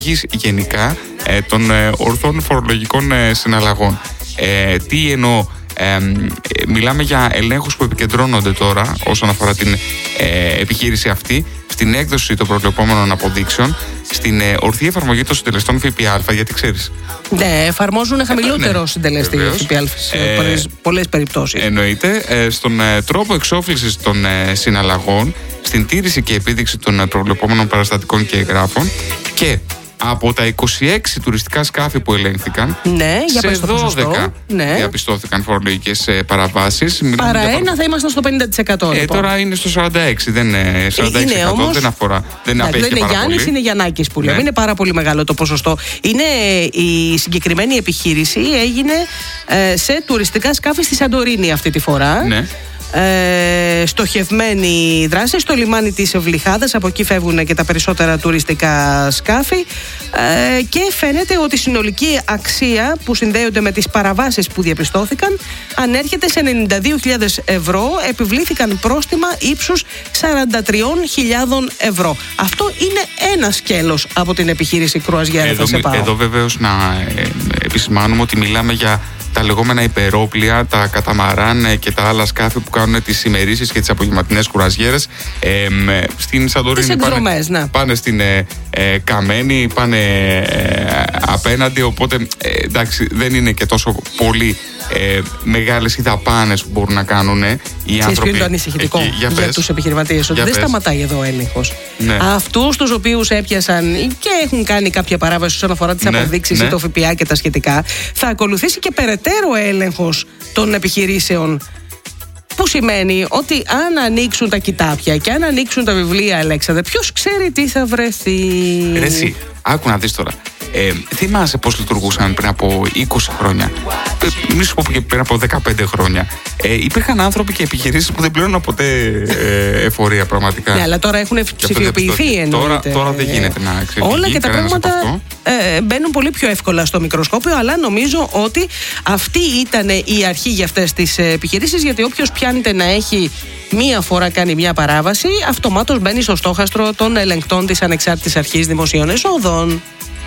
γενικά των ορθών φορολογικών συναλλαγών. Τι εννοώ? Μιλάμε για ελέγχους που επικεντρώνονται τώρα όσον αφορά την επιχείρηση αυτή στην έκδοση των προβλεπόμενων αποδείξεων, στην ορθή εφαρμογή των συντελεστών ΦΠΑ, γιατί ξέρεις. Ναι, εφαρμόζουν χαμηλότερο συντελεστή ΦΠΑ σε πολλές περιπτώσεις. Εννοείται, στον τρόπο εξόφλησης των συναλλαγών, στην τήρηση και επίδειξη των προβλεπόμενων παραστατικών και εγγράφων και από τα 26 τουριστικά σκάφη που ελέγχθηκαν, σε 12 διαπιστώθηκαν φορολογικές παραβάσεις. Παρά ένα θα ήμασταν στο 50%. Λοιπόν. Τώρα είναι στο 46%. Δεν είναι 46%, δεν αφορά. Δεν απέχει είναι πάρα Γιάννης, πολύ. Είναι Γιαννάκης που λέμε. Είναι πάρα πολύ μεγάλο το ποσοστό. Η συγκεκριμένη επιχείρηση έγινε σε τουριστικά σκάφη στη Σαντορίνη αυτή τη φορά. Ναι. Στοχευμένη δράση στο λιμάνι της Βλυχάδας. Από εκεί φεύγουν και τα περισσότερα τουριστικά σκάφη και φαίνεται ότι η συνολική αξία που συνδέονται με τις παραβάσεις που διαπιστώθηκαν ανέρχεται σε 92.000 ευρώ. Επιβλήθηκαν πρόστιμα ύψους 43.000 ευρώ. Αυτό είναι ένα σκέλος από την επιχείρηση Κρουαζιέρα. Εδώ βεβαίως να επισημάνουμε ότι μιλάμε για τα λεγόμενα υπερόπλια, τα καταμαράν και τα άλλα σκάφη που κάνουν τις ημερήσεις και τις απογευματινές κουραζιέρες. Στην Σαντορίνη πάνε στην Καμένη, πάνε απέναντι, οπότε εντάξει, δεν είναι και τόσο πολύ μεγάλες οι δαπάνες που μπορούν να κάνουν οι άνθρωποι. Ποιο είναι το ανησυχητικό για τους επιχειρηματίες? Ότι δεν σταματάει εδώ ο έλεγχος. Ναι. Αυτούς τους οποίους έπιασαν και έχουν κάνει κάποια παράβαση όσον αφορά τις αποδείξεις ή το ΦΠΑ και τα σχετικά, θα ακολουθήσει και περαιτέρω έλεγχος των επιχειρήσεων. Που σημαίνει ότι αν ανοίξουν τα κοιτάπια και αν ανοίξουν τα βιβλία, Αλέξανδρε, ποιος ξέρει τι θα βρεθεί. Ρε εσύ, άκου να δεις τώρα. Θυμάσαι πώς λειτουργούσαν πριν από 20 χρόνια, μη σου πω και πριν από 15 χρόνια. Υπήρχαν άνθρωποι και επιχειρήσεις που δεν πλήρωναν ποτέ εφορία πραγματικά. Ναι, αλλά τώρα έχουν ψηφιοποιηθεί εννοείται. Τώρα δεν γίνεται να ξεφύγει. Όλα και τα πράγματα μπαίνουν πολύ πιο εύκολα στο μικροσκόπιο, αλλά νομίζω ότι αυτή ήταν η αρχή για αυτές τις επιχειρήσεις, γιατί όποιος πιάνεται να έχει μία φορά κάνει μια παράβαση, αυτομάτως μπαίνει στο στόχαστρο των ελεγκτών της Ανεξάρτητης Αρχής Δημοσίων Εσόδων.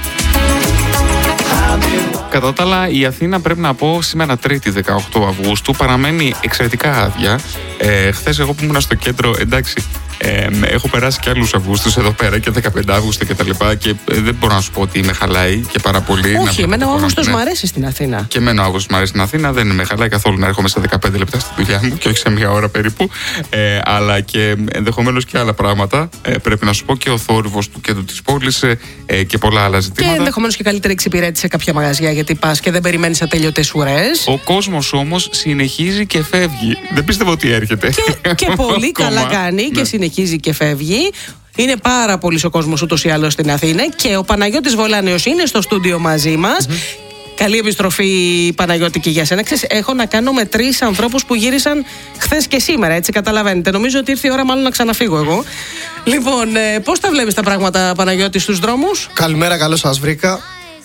Κατά τα άλλα, η Αθήνα, πρέπει να πω, σήμερα Τρίτη 18 Αυγούστου παραμένει εξαιρετικά άδεια. Χθες εγώ που ήμουν στο κέντρο, εντάξει, έχω περάσει και άλλους Αυγούστους εδώ πέρα και 15 Αύγουστο και τα λοιπά και δεν μπορώ να σου πω ότι με χαλάει και πάρα πολύ. Όχι, εμένα ο Αύγουστος μου αρέσει στην Αθήνα. Και εμένα ο Αύγουστος μου αρέσει στην Αθήνα, δεν με χαλάει καθόλου να έρχομαι σε 15 λεπτά στη δουλειά μου και όχι σε μια ώρα περίπου. Αλλά και ενδεχομένως και άλλα πράγματα. Πρέπει να σου πω και ο θόρυβος του κέντρου της πόλης και πολλά άλλα ζητήματα. Και ενδεχομένως και καλύτερη εξυπηρέτηση σε κάποια μαγαζιά, γιατί πας και δεν περιμένεις ατέλειωτες ουρές. Ο κόσμος όμως συνεχίζει και φεύγει. Δεν πιστεύω ότι έρχεται. Και πολύ καλά κάνει και συνεχίζει και φεύγει. Είναι πάρα πολύ ο κόσμος ούτως ή άλλως στην Αθήνα και ο Παναγιώτης Βολάνιος είναι στο στούντιο μαζί μας. Καλή επιστροφή, Παναγιώτη, και για σένα. Ξέρεις, έχω να κάνω με 3 ανθρώπους που γύρισαν χθες και σήμερα, έτσι καταλαβαίνετε. Νομίζω ότι ήρθε η ώρα μάλλον να ξαναφύγω εγώ. Λοιπόν, πώς τα βλέπεις τα πράγματα, Παναγιώτη, στους δρόμους? Καλημέρα, καλώς σας βρήκα.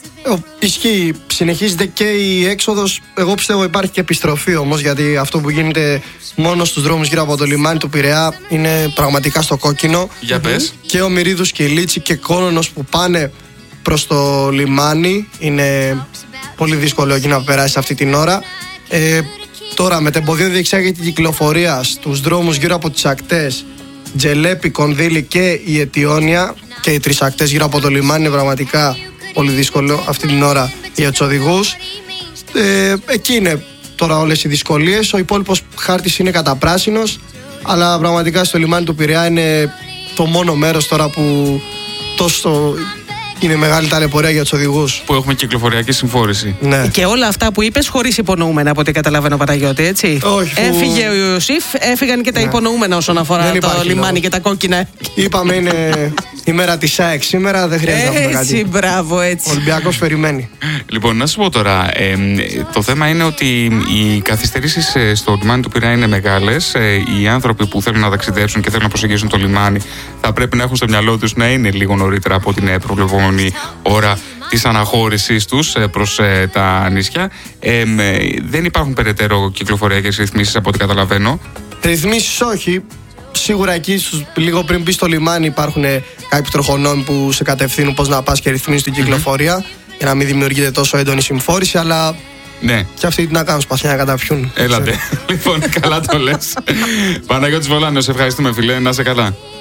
Ισχύει, συνεχίζεται και η έξοδος. Εγώ πιστεύω υπάρχει και επιστροφή όμως, γιατί αυτό που γίνεται μόνο στους δρόμους γύρω από το λιμάνι του Πειραιά είναι πραγματικά στο κόκκινο. Για πες. Και ο Μυρίδους και η Λίτση και Κόνονος που πάνε προς το λιμάνι είναι πολύ δύσκολο εκεί να περάσει αυτή την ώρα. Τώρα με το εμποδίο διεξάγεται την κυκλοφορία στους δρόμους γύρω από τις ακτές Τζελέπη, Κονδύλη και η Αιτιόνια, και οι 3 ακτές γύρω από το λιμάνι είναι πραγματικά πολύ δύσκολο αυτή την ώρα για τους οδηγούς. Εκεί είναι τώρα όλες οι δυσκολίες. Ο υπόλοιπος χάρτης είναι καταπράσινος, αλλά πραγματικά στο λιμάνι του Πειραιά είναι το μόνο μέρος τώρα που τόσο είναι μεγάλη ταλαιπωρία για τους οδηγούς. Που έχουμε κυκλοφοριακή συμφόρηση. Ναι. Και όλα αυτά που είπες χωρίς υπονοούμενα, από ό,τι καταλαβαίνω, Παναγιώτη, έτσι. Όχι. Έφυγε ο Ιωσήφ, έφυγαν και τα υπονοούμενα όσον αφορά το λιμάνι και τα κόκκινα. Είπαμε είναι η μέρα της ΑΕΚ σήμερα, δεν χρειάζεται να πούμε κάτι. Έτσι, μπράβο, έτσι. Ο Ολυμπιακός περιμένει. Λοιπόν, να σου πω τώρα, το θέμα είναι ότι οι καθυστερήσεις στο λιμάνι του Πειραιά είναι μεγάλες. Οι άνθρωποι που θέλουν να ταξιδέψουν και θέλουν να προσεγγίσουν το λιμάνι θα πρέπει να έχουν στο μυαλό τους να είναι λίγο νωρίτερα από την προβλεπόμενη ώρα της αναχώρησης τους προς τα νησιά. Δεν υπάρχουν περαιτέρω κυκλοφοριακές ρυθμίσεις από ό,τι καταλαβαίνω. Ρυθμίσεις όχι. Σίγουρα εκεί, λίγο πριν μπει στο λιμάνι, υπάρχουν κάποιοι τροχονόμοι που σε κατευθύνουν πώς να πας και ρυθμίζουν την κυκλοφορία για να μην δημιουργείται τόσο έντονη συμφόρηση, αλλά. Ναι. Και αυτοί τι να κάνουν, σπαθιά να καταπιούν. Έλατε. Λοιπόν, καλά το λες. Παναγιώτης Βολάνος, ευχαριστούμε, φίλε. Να είσαι καλά.